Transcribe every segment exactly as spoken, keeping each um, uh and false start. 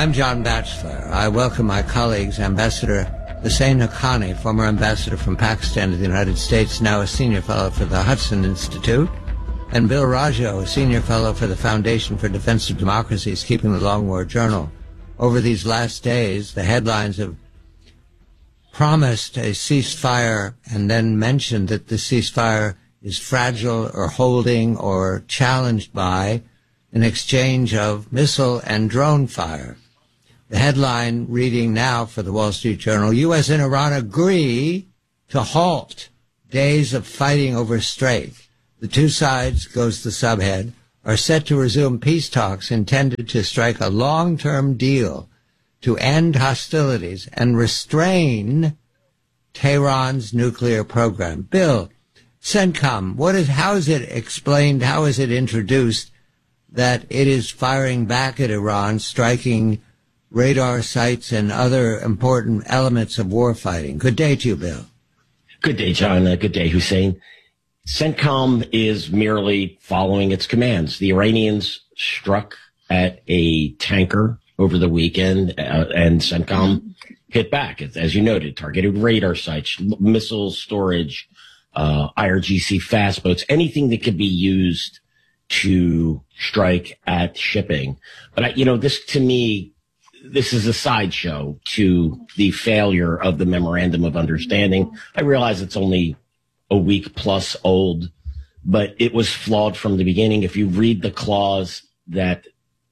I'm John Batchelor. I welcome my colleagues, Ambassador Hussein Haqqani, former ambassador from Pakistan to the United States, now a senior fellow for the Hudson Institute, and Bill Rajo, a senior fellow for the Foundation for Defense of Democracy, is keeping the Long War Journal. Over these last days, the headlines have promised a ceasefire and then mentioned that the ceasefire is fragile or holding or challenged by an exchange of missile and drone fire. The headline reading now for the Wall Street Journal, U S and Iran agree to halt days of fighting over Strait. The two sides, goes the subhead, are set to resume peace talks intended to strike a long-term deal to end hostilities and restrain Tehran's nuclear program. Bill, CENTCOM, what is, how is it explained, how is it introduced that it is firing back at Iran, striking radar sites and other important elements of warfighting? Good day to you, Bill. Good day, John. Uh, good day, Hussein. CENTCOM is merely following its commands. The Iranians struck at a tanker over the weekend, uh, and CENTCOM hit back, as you noted, targeted radar sites, missile storage, uh, I R G C fast boats, anything that could be used to strike at shipping. But, I, you know, this to me, this is a sideshow to the failure of the Memorandum of Understanding. I realize it's only a week plus old, but it was flawed from the beginning. If you read the clause that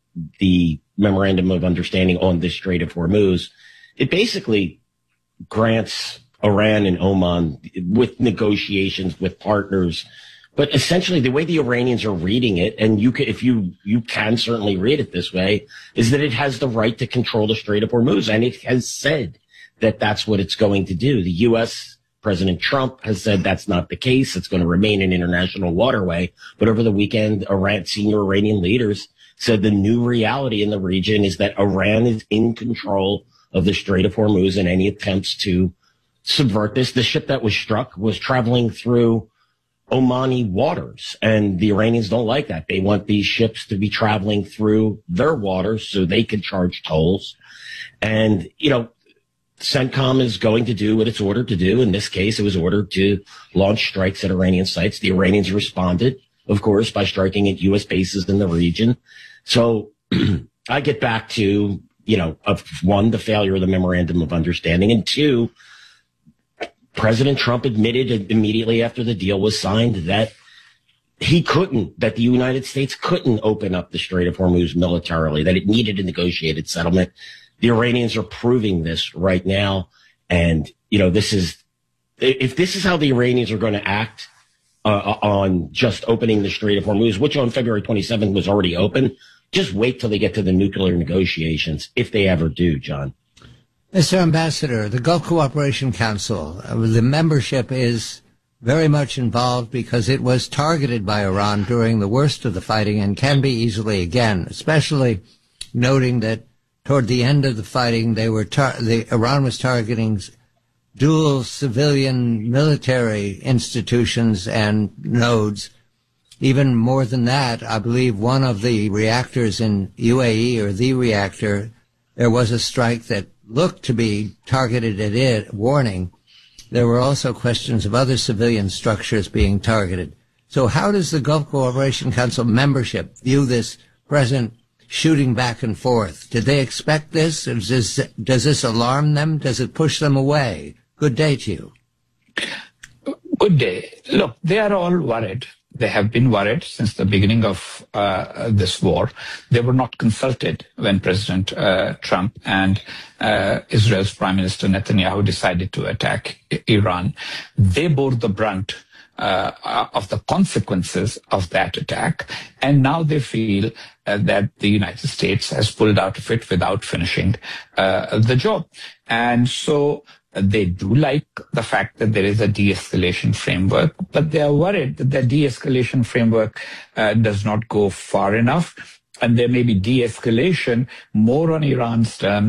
the Memorandum of Understanding on the Strait of Hormuz, it basically grants Iran and Oman, with negotiations with partners, but essentially the way the Iranians are reading it, and you can, if you, you can certainly read it this way, is that it has the right to control the Strait of Hormuz. And it has said that that's what it's going to do. The U S President Trump has said that's not the case. It's going to remain an international waterway. But over the weekend, Iran, senior Iranian leaders said the new reality in the region is that Iran is in control of the Strait of Hormuz, and any attempts to subvert this. The ship that was struck was traveling through Omani waters, and the Iranians don't like that. They want these ships to be traveling through their waters so they can charge tolls. And, you know, CENTCOM is going to do what it's ordered to do. In this case, it was ordered to launch strikes at Iranian sites. The Iranians responded, of course, by striking at U S bases in the region. So I get back to, you know, of one, the failure of the Memorandum of Understanding, and two, President Trump admitted immediately after the deal was signed that he couldn't, that the United States couldn't open up the Strait of Hormuz militarily, that it needed a negotiated settlement. The Iranians are proving this right now. And, you know, this is, if this is how the Iranians are going to act uh, on just opening the Strait of Hormuz, which on February twenty-seventh was already open, just wait till they get to the nuclear negotiations, if they ever do, John. Mister Ambassador, the Gulf Cooperation Council, uh, the membership is very much involved because it was targeted by Iran during the worst of the fighting and can be easily again, especially noting that toward the end of the fighting, they were tar- the, Iran was targeting dual civilian military institutions and nodes. Even more than that, I believe one of the reactors in U A E, or the reactor, there was a strike that looked to be targeted at it, warning. There were also questions of other civilian structures being targeted. So how does the Gulf Cooperation Council membership view this present shooting back and forth? Did they expect this? Or does this, does this alarm them? Does it push them away? Good day to you. Good day. Look, they are all worried. They have been worried since the beginning of uh, this war. They were not consulted when President uh, Trump and uh, Israel's Prime Minister Netanyahu decided to attack I- Iran. They bore the brunt uh, of the consequences of that attack, and now they feel uh, that the United States has pulled out of it without finishing uh, the job. And so they do like the fact that there is a de-escalation framework, but they are worried that the de-escalation framework uh, does not go far enough, and there may be de-escalation more on Iran's terms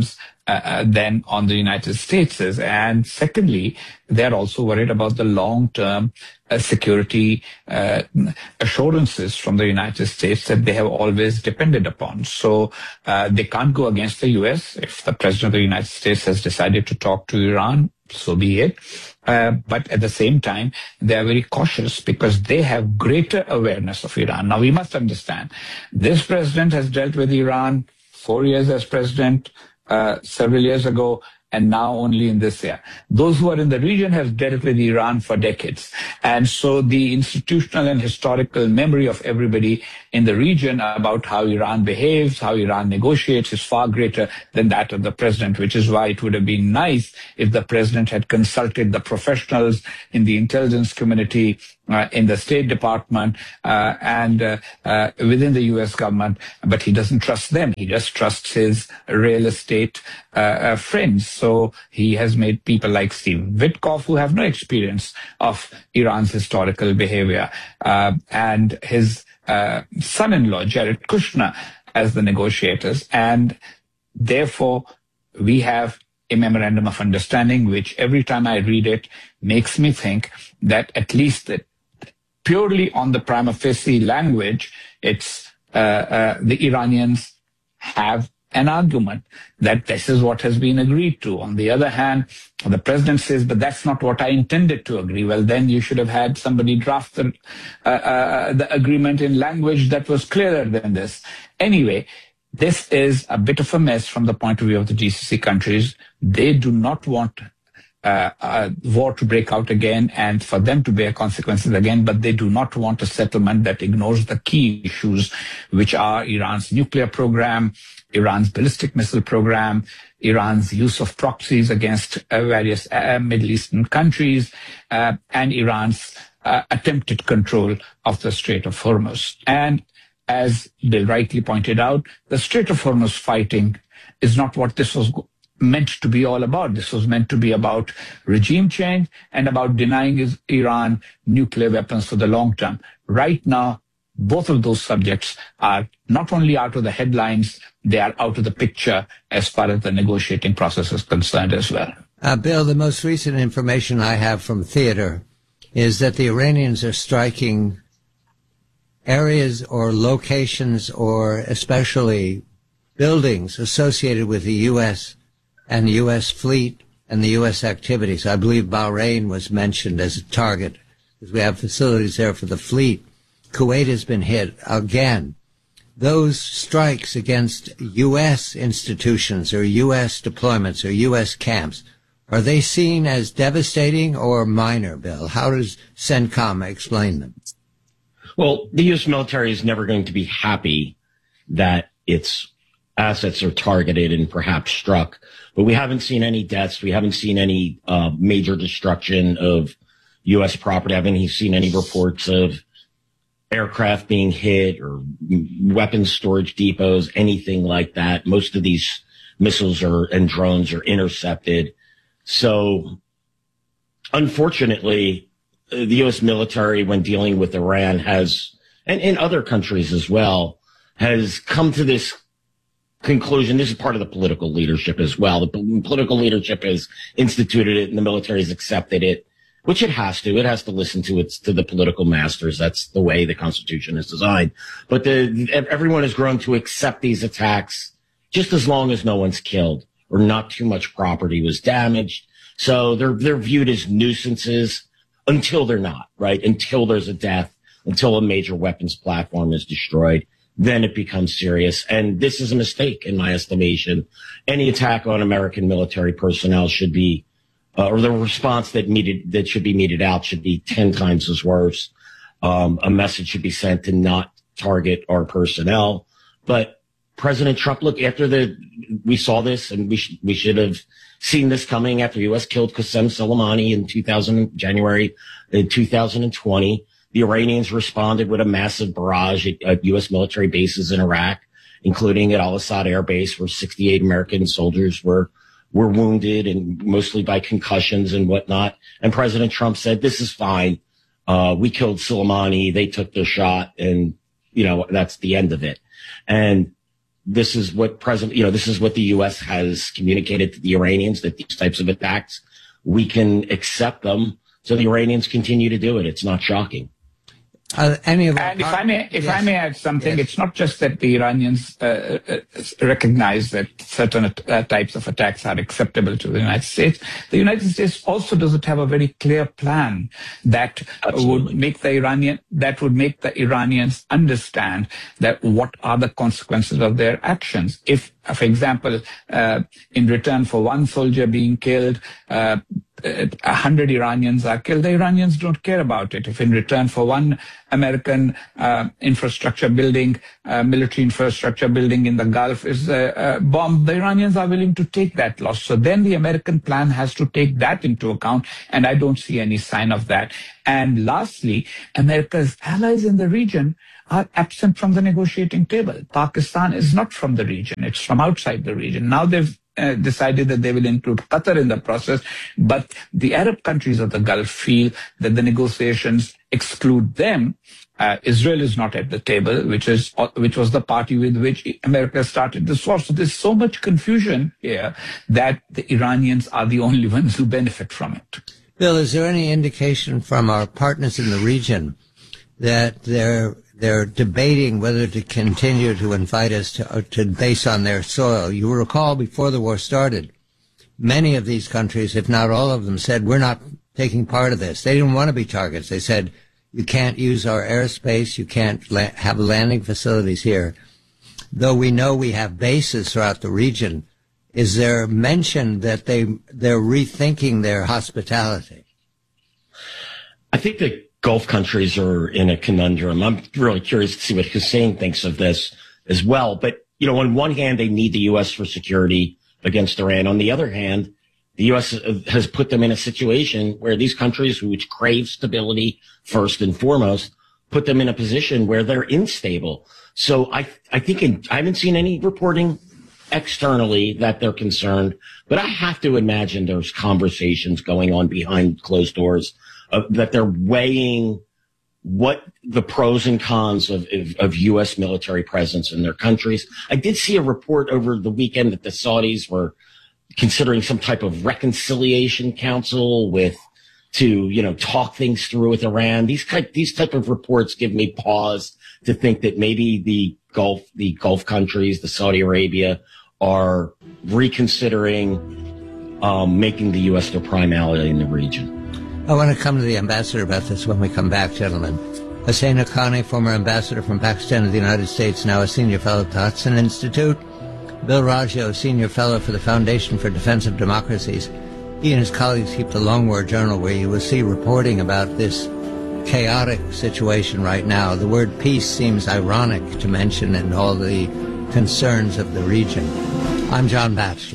uh, than on the United States is. And secondly, they're also worried about the long-term uh, security uh, assurances from the United States that they have always depended upon. So uh, they can't go against the U S. If the president of the United States has decided to talk to Iran, so be it. Uh, but at the same time, they are very cautious because they have greater awareness of Iran. Now, we must understand, this president has dealt with Iran four years as president, uh, several years ago, and now only in this year. Those who are in the region have dealt with Iran for decades. And so the institutional and historical memory of everybody in the region about how Iran behaves, how Iran negotiates is far greater than that of the president, which is why it would have been nice if the president had consulted the professionals in the intelligence community, Uh, in the State Department, uh, and uh, uh, within the U S government, but he doesn't trust them. He just trusts his real estate uh, uh, friends. So he has made people like Steve Witkoff, who have no experience of Iran's historical behavior, uh, and his uh, son-in-law, Jared Kushner, as the negotiators. And therefore, we have a memorandum of understanding, which every time I read it makes me think that at least that purely on the prima facie language, it's uh, uh, the Iranians have an argument that this is what has been agreed to. On the other hand, the president says, but that's not what I intended to agree. Well, then you should have had somebody draft the, uh, uh, the agreement in language that was clearer than this. Anyway, this is a bit of a mess from the point of view of the G C C countries. They do not want Uh, uh, war to break out again and for them to bear consequences again, but they do not want a settlement that ignores the key issues, which are Iran's nuclear program, Iran's ballistic missile program, Iran's use of proxies against uh, various uh, Middle Eastern countries, uh, and Iran's uh, attempted control of the Strait of Hormuz. And as Bill rightly pointed out, the Strait of Hormuz fighting is not what this was meant to be all about. This was meant to be about regime change and about denying Iran nuclear weapons for the long term. Right now, both of those subjects are not only out of the headlines, they are out of the picture as far as the negotiating process is concerned as well. Uh, Bill, the most recent information I have from theater is that the Iranians are striking areas or locations or especially buildings associated with the U S and the U S fleet and the U S activities. I believe Bahrain was mentioned as a target because we have facilities there for the fleet. Kuwait has been hit again. Those strikes against U S institutions or U S deployments or U S camps, are they seen as devastating or minor, Bill? How does CENTCOM explain them? Well, the U S military is never going to be happy that its assets are targeted and perhaps struck. But we haven't seen any deaths. We haven't seen any uh, major destruction of U S property. I haven't seen any reports of aircraft being hit or weapons storage depots, anything like that. Most of these missiles are and drones are intercepted. So, unfortunately, the U S military, when dealing with Iran, has, and in other countries as well, has come to this conclusion. This is part of the political leadership as well. The political leadership has instituted it and the military has accepted it, which it has to. It has to listen to its, to the political masters. That's the way the Constitution is designed. But the, everyone has grown to accept these attacks just as long as no one's killed or not too much property was damaged. So they're, they're viewed as nuisances until they're not, right? Until there's a death, until a major weapons platform is destroyed. Then it becomes serious. And this is a mistake, in my estimation. Any attack on American military personnel should be, uh, or the response that meted, that should be meted out should be ten times as worse. Um, a message should be sent to not target our personnel. But President Trump, look, after the, we saw this and we should, we should have seen this coming after U S killed Qasem Soleimani in two thousand, January in two thousand twenty. The Iranians responded with a massive barrage at, at U S military bases in Iraq, including at Al-Assad Air Base, where sixty-eight American soldiers were were wounded, and mostly by concussions and whatnot. And President Trump said, "This is fine. Uh, we killed Soleimani. They took their shot, and you know that's the end of it." And this is what President, you know, this is what the U S has communicated to the Iranians, that these types of attacks, we can accept them. So the Iranians continue to do it. It's not shocking. Uh, any of and if I may, if yes. I may add something, yes. It's not just that the Iranians uh, uh, recognize that certain uh, types of attacks are acceptable to the United States. The United States also doesn't have a very clear plan that Absolutely. would make the Iranian that would make the Iranians understand that what are the consequences of their actions. If, for example, uh, in return for one soldier being killed, uh, a hundred Iranians are killed, the Iranians don't care about it. If in return for one American uh, infrastructure building, uh, military infrastructure building in the Gulf is uh, uh, bombed, the Iranians are willing to take that loss. So then the American plan has to take that into account, and I don't see any sign of that. And lastly, America's allies in the region are absent from the negotiating table. Pakistan is not from the region. It's from outside the region. Now they've uh, decided that they will include Qatar in the process, but the Arab countries of the Gulf feel that the negotiations exclude them. Uh, Israel is not at the table, which is which was the party with which America started this war. So there's so much confusion here that the Iranians are the only ones who benefit from it. Bill, is there any indication from our partners in the region that they're they're debating whether to continue to invite us to, to base on their soil? You recall before the war started, many of these countries, if not all of them, said we're not taking part of this. They didn't want to be targets. They said you can't use our airspace, you can't la- have landing facilities here. Though we know we have bases throughout the region, is there mention that they they're rethinking their hospitality? I think the Gulf countries are in a conundrum. I'm really curious to see what Hussein thinks of this as well. But, you know, on one hand, they need the U S for security against Iran. On the other hand, the U S has put them in a situation where these countries, which crave stability first and foremost, put them in a position where they're unstable. So I, I think in, I haven't seen any reporting externally that they're concerned, but I have to imagine there's conversations going on behind closed doors uh, that they're weighing what the pros and cons of, of, of U S military presence in their countries. I did see a report over the weekend that the Saudis were considering some type of reconciliation council with to, you know, talk things through with Iran. These type, these type of reports give me pause to think that maybe the Gulf, the Gulf countries, the Saudi Arabia are reconsidering, um, making the U S their prime ally in the region. I want to come to the ambassador about this when we come back, gentlemen. Hussein Haqqani, former ambassador from Pakistan to the United States, now a senior fellow at the Hudson Institute. Bill Raggio, senior fellow for the Foundation for Defense of Democracies. He and his colleagues keep the Long War Journal, where you will see reporting about this chaotic situation right now. The word peace seems ironic to mention in all the concerns of the region. I'm John Batchelor.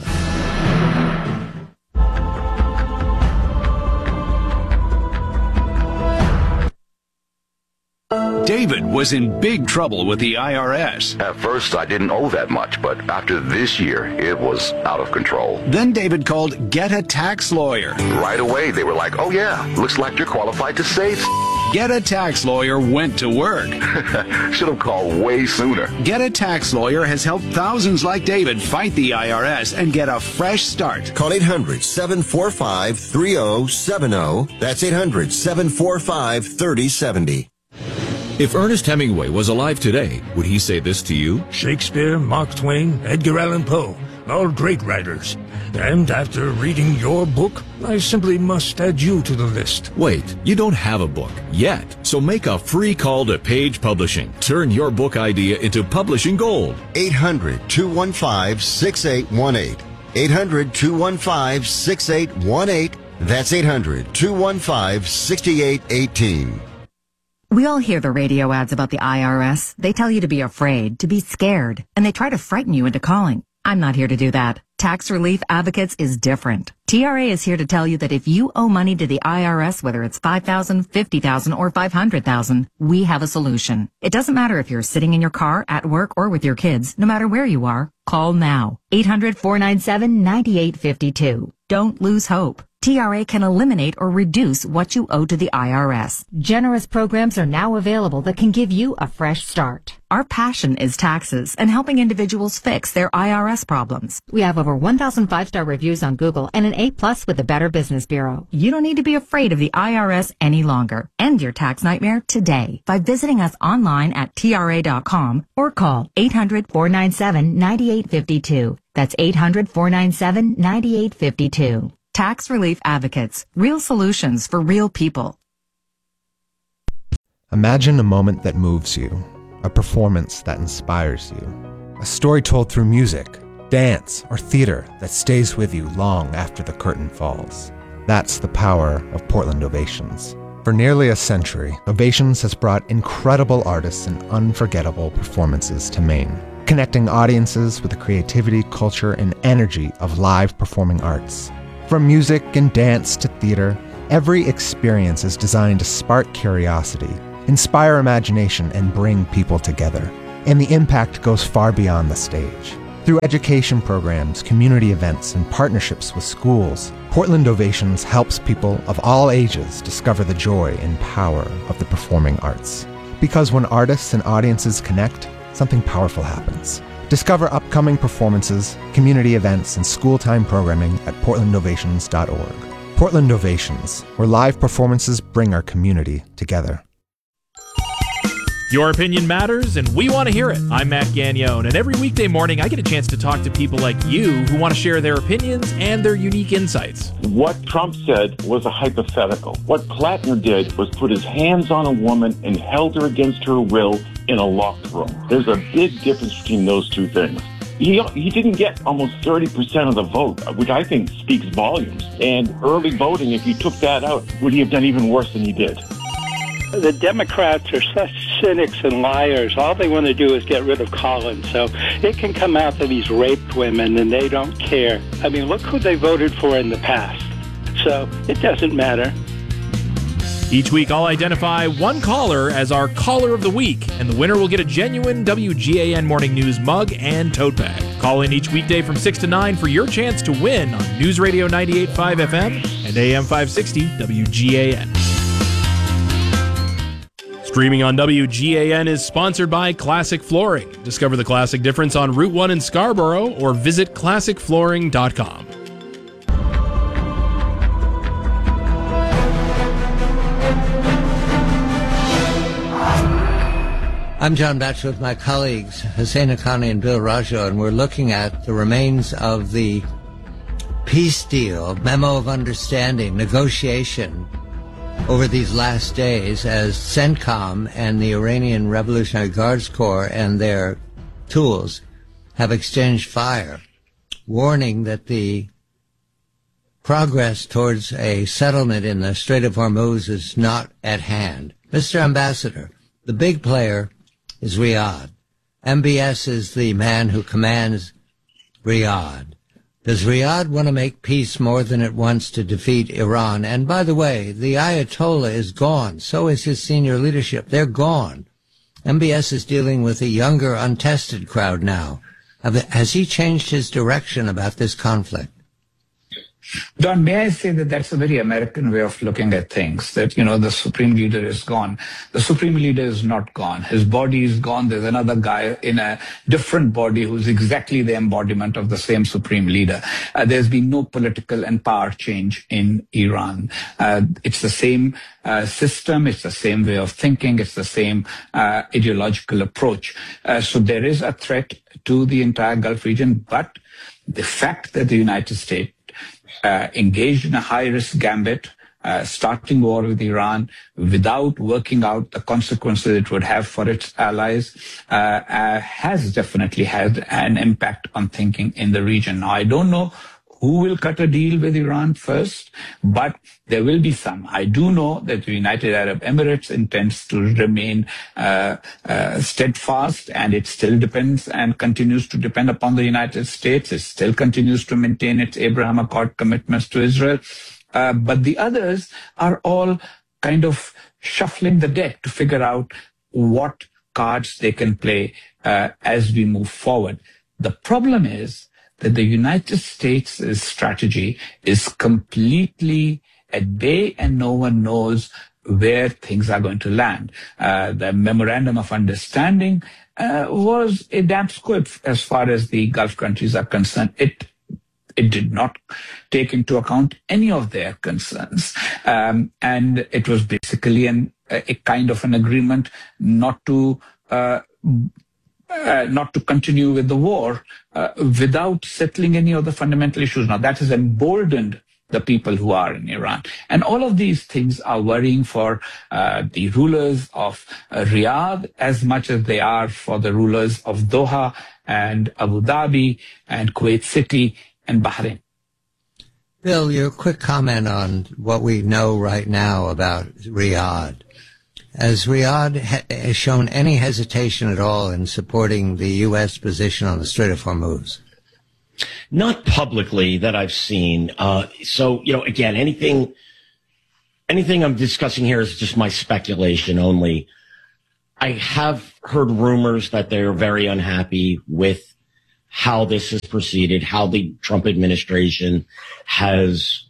David was in big trouble with the I R S. At first, I didn't owe that much, but after this year, it was out of control. Then David called Get a Tax Lawyer. Right away, they were like, oh yeah, looks like you're qualified to save. Get a Tax Lawyer went to work. Should have called way sooner. Get a Tax Lawyer has helped thousands like David fight the I R S and get a fresh start. Call eight hundred, seven four five, three zero seven zero. That's eight hundred, seven four five, three zero seven zero. If Ernest Hemingway was alive today, would he say this to you? Shakespeare, Mark Twain, Edgar Allan Poe, all great writers. And after reading your book, I simply must add you to the list. Wait, you don't have a book yet. So make a free call to Page Publishing. Turn your book idea into publishing gold. eight hundred, two one five, six eight one eight. eight hundred, two one five, six eight one eight. That's eight hundred, two one five, six eight one eight. We all hear the radio ads about the I R S. They tell you to be afraid, to be scared, and they try to frighten you into calling. I'm not here to do that. Tax Relief Advocates is different. T R A is here to tell you that if you owe money to the I R S, whether it's five thousand dollars, fifty thousand dollars, or five hundred thousand dollars, we have a solution. It doesn't matter if you're sitting in your car, at work, or with your kids. No matter where you are, call now. eight hundred, four nine seven, nine eight five two. Don't lose hope. T R A can eliminate or reduce what you owe to the I R S. Generous programs are now available that can give you a fresh start. Our passion is taxes and helping individuals fix their I R S problems. We have over one thousand five-star reviews on Google and an A plus with the Better Business Bureau. You don't need to be afraid of the I R S any longer. End your tax nightmare today by visiting us online at T R A dot com or call eight hundred, four nine seven, nine eight five two. That's eight hundred, four nine seven, nine eight five two. Tax Relief Advocates. Real solutions for real people. Imagine a moment that moves you. A performance that inspires you. A story told through music, dance, or theater that stays with you long after the curtain falls. That's the power of Portland Ovations. For nearly a century, Ovations has brought incredible artists and unforgettable performances to Maine, connecting audiences with the creativity, culture, and energy of live performing arts. From music and dance to theater, every experience is designed to spark curiosity, inspire imagination, and bring people together. And the impact goes far beyond the stage. Through education programs, community events, and partnerships with schools, Portland Ovations helps people of all ages discover the joy and power of the performing arts. Because when artists and audiences connect, something powerful happens. Discover upcoming performances, community events, and school-time programming at portland ovations dot org. Portland Ovations, where live performances bring our community together. Your opinion matters, and we want to hear it. I'm Matt Gagnone, and every weekday morning I get a chance to talk to people like you who want to share their opinions and their unique insights. What Trump said was a hypothetical. What Plattner did was put his hands on a woman and held her against her will in a locked room. There's a big difference between those two things. He, he didn't get almost thirty percent of the vote, which I think speaks volumes. And early voting, if you took that out, would he have done even worse than he did? The Democrats are such cynics and liars. All they want to do is get rid of Collins. So it can come out that he's raped women and they don't care. I mean, look who they voted for in the past. So it doesn't matter. Each week I'll identify one caller as our Caller of the Week, and the winner will get a genuine W G A N Morning News mug and tote bag. Call in each weekday from six to nine for your chance to win on News Radio ninety-eight point five F M and A M five sixty W G A N. Streaming on W G A N is sponsored by Classic Flooring. Discover the classic difference on Route one in Scarborough or visit classic flooring dot com. I'm John Batchelor with my colleagues Hussein Haqqani and Bill Rajo, and we're looking at the remains of the peace deal, memo of understanding, negotiation over these last days as CENTCOM and the Iranian Revolutionary Guards Corps and their tools have exchanged fire, warning that the progress towards a settlement in the Strait of Hormuz is not at hand. Mister Ambassador, the big player is Riyadh. M B S is the man who commands Riyadh. Does Riyadh want to make peace more than it wants to defeat Iran? And by the way, the Ayatollah is gone. So is his senior leadership. They're gone. M B S is dealing with a younger, untested crowd now. Has he changed his direction about this conflict? Don, may I say that that's a very American way of looking at things, that, you know, the supreme leader is gone. The supreme leader is not gone. His body is gone. There's another guy in a different body who's exactly the embodiment of the same supreme leader. Uh, there's been no political and power change in Iran. Uh, it's the same uh, system. It's the same way of thinking. It's the same uh, ideological approach. Uh, so there is a threat to the entire Gulf region, but the fact that the United States Uh, engaged in a high-risk gambit, uh, starting war with Iran without working out the consequences it would have for its allies, uh, uh, has definitely had an impact on thinking in the region. Now, I don't know who will cut a deal with Iran first, but there will be some. I do know that the United Arab Emirates intends to remain uh, uh, steadfast, and it still depends and continues to depend upon the United States. It still continues to maintain its Abraham Accord commitments to Israel. Uh, but the others are all kind of shuffling the deck to figure out what cards they can play uh, as we move forward. The problem is that the United States' strategy is completely at bay and no one knows where things are going to land. Uh, the Memorandum of Understanding uh, was a damp squib as far as the Gulf countries are concerned. It it did not take into account any of their concerns. Um, and it was basically an, a kind of an agreement not to uh, uh, not to continue with the war uh, without settling any of the fundamental issues. Now, that has emboldened the people who are in Iran. And all of these things are worrying for uh, the rulers of uh, Riyadh as much as they are for the rulers of Doha and Abu Dhabi and Kuwait City and Bahrain. Bill, your quick comment on what we know right now about Riyadh. Has Riyadh ha- shown any hesitation at all in supporting the U S position on the Strait of Hormuz? Not publicly that I've seen. Uh, so, you know, again, anything, anything I'm discussing here is just my speculation only. I have heard rumors that they're very unhappy with how this has proceeded, how the Trump administration has,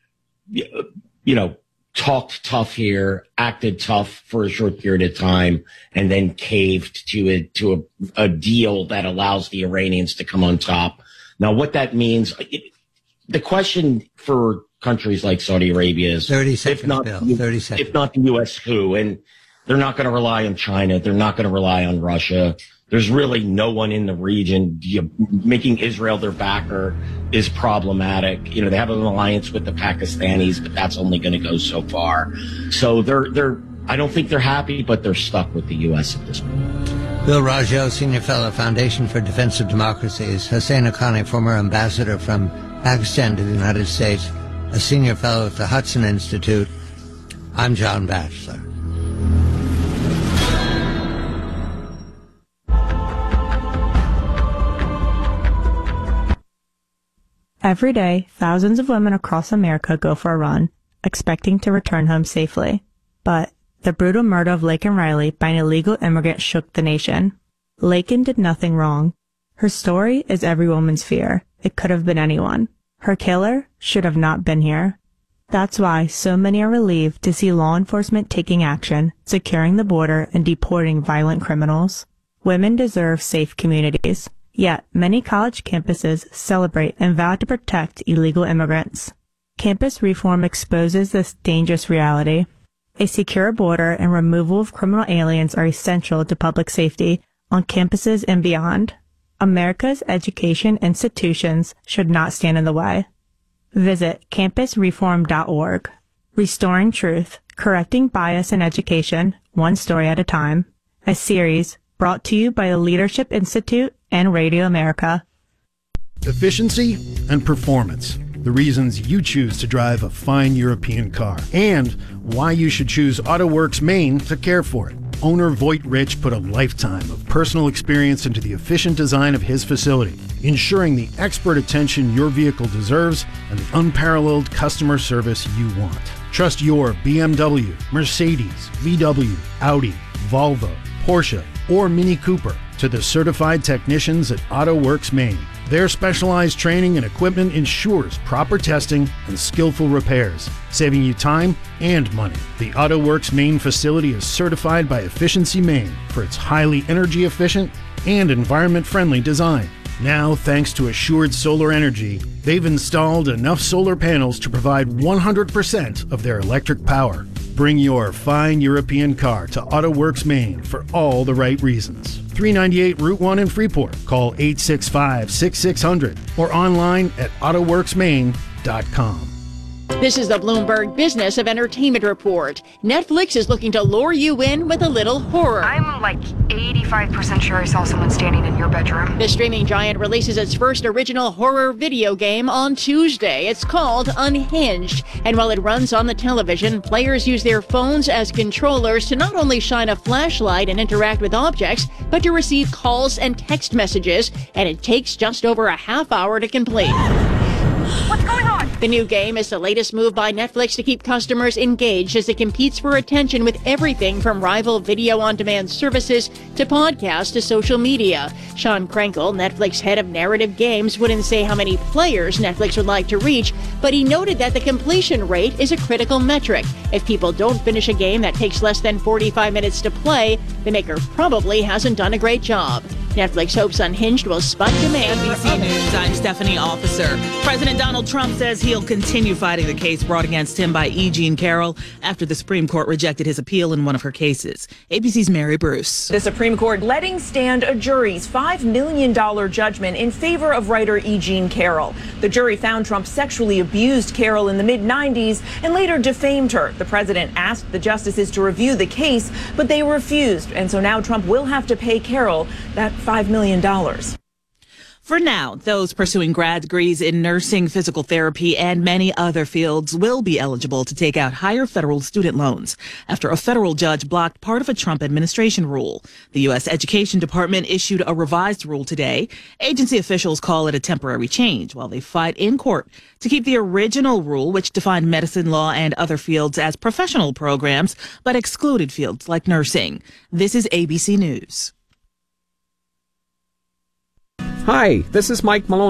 you know, talked tough here, acted tough for a short period of time, and then caved to a, to a, a deal that allows the Iranians to come on top. Now, what that means, it, the question for countries like Saudi Arabia is, thirty seconds, if not, Bill, thirty seconds. If not the U S, who? And they're not going to rely on China. They're not going to rely on Russia. There's really no one in the region. You, making Israel their backer is problematic. You know, they have an alliance with the Pakistanis, but that's only going to go so far. So they're, they're, I don't think they're happy, but they're stuck with the U S at this point. Bill Rajo, Senior Fellow, Foundation for Defense of Democracies. Hussein Haqqani, former ambassador from Pakistan to the United States, a Senior Fellow at the Hudson Institute. I'm John Batchelor. Every day, thousands of women across America go for a run, expecting to return home safely. But the brutal murder of Laken Riley by an illegal immigrant shook the nation. Laken did nothing wrong. Her story is every woman's fear. It could have been anyone. Her killer should have not been here. That's why so many are relieved to see law enforcement taking action, securing the border, and deporting violent criminals. Women deserve safe communities. Yet, many college campuses celebrate and vow to protect illegal immigrants. Campus reform exposes this dangerous reality. A secure border and removal of criminal aliens are essential to public safety on campuses and beyond. America's education institutions should not stand in the way. Visit campus reform dot org. Restoring Truth, Correcting Bias in Education, One Story at a Time. A series brought to you by the Leadership Institute and Radio America. Efficiency and performance. The reasons you choose to drive a fine European car. And why you should choose AutoWorks Maine to care for it. Owner Voight Rich put a lifetime of personal experience into the efficient design of his facility, ensuring the expert attention your vehicle deserves and the unparalleled customer service you want. Trust your B M W, Mercedes, V W, Audi, Volvo, Porsche, or Mini Cooper to the certified technicians at AutoWorks Maine. Their specialized training and equipment ensures proper testing and skillful repairs, saving you time and money. The AutoWorks Maine facility is certified by Efficiency Maine for its highly energy efficient and environment-friendly design. Now, thanks to Assured Solar Energy, they've installed enough solar panels to provide one hundred percent of their electric power. Bring your fine European car to AutoWorks Maine for all the right reasons. three ninety-eight Route one in Freeport. Call eight six five, six six zero zero or online at autoworks maine dot com. This is the Bloomberg Business of Entertainment Report. Netflix is looking to lure you in with a little horror. I'm like eighty-five percent sure I saw someone standing in your bedroom. The streaming giant releases its first original horror video game on Tuesday. It's called Unhinged. And while it runs on the television, players use their phones as controllers to not only shine a flashlight and interact with objects, but to receive calls and text messages. And it takes just over a half hour to complete. What's going on? The new game is the latest move by Netflix to keep customers engaged as it competes for attention with everything from rival video-on-demand services to podcasts to social media. Sean Krenkel, Netflix head of narrative games, wouldn't say how many players Netflix would like to reach, but he noted that the completion rate is a critical metric. If people don't finish a game that takes less than forty-five minutes to play, the maker probably hasn't done a great job. Netflix hopes Unhinged will spike demand. A B C News, I'm Stephanie Officer. President Donald Trump says he'll continue fighting the case brought against him by E. Jean Carroll after the Supreme Court rejected his appeal in one of her cases. A B C's Mary Bruce. The Supreme Court letting stand a jury's five million dollars judgment in favor of writer E. Jean Carroll. The jury found Trump sexually abused Carroll in the mid nineties and later defamed her. The president asked the justices to review the case, but they refused, and so now Trump will have to pay Carroll that five million dollars. For now, those pursuing grad degrees in nursing, physical therapy, and many other fields will be eligible to take out higher federal student loans after a federal judge blocked part of a Trump administration rule. The U S Education Department issued a revised rule today. Agency officials call it a temporary change while they fight in court to keep the original rule, which defined medicine, law, and other fields as professional programs, but excluded fields like nursing. This is A B C News. Hi, this is Mike Maloney.